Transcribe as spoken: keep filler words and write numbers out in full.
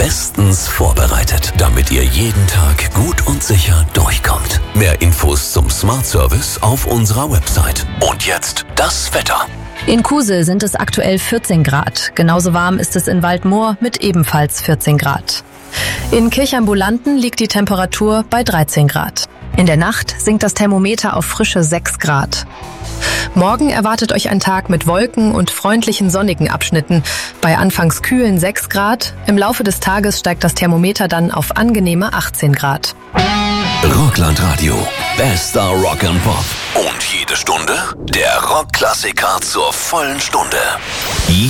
bestens vorbereitet, damit ihr jeden Tag gut und sicher durchkommt. Mehr Infos zum Smart Service auf unserer Website. Und jetzt das Wetter. In Kusel sind es aktuell vierzehn Grad. Genauso warm ist es in Waldmoor mit ebenfalls vierzehn Grad. In Kirchambulanten liegt die Temperatur bei dreizehn Grad. In der Nacht sinkt das Thermometer auf frische sechs Grad. Morgen erwartet euch ein Tag mit Wolken und freundlichen sonnigen Abschnitten. Bei anfangs kühlen sechs Grad. Im Laufe des Tages steigt das Thermometer dann auf angenehme achtzehn Grad. Rockland-Radio. Bester Rock and Pop. Und jede Stunde der Rockklassiker zur vollen Stunde.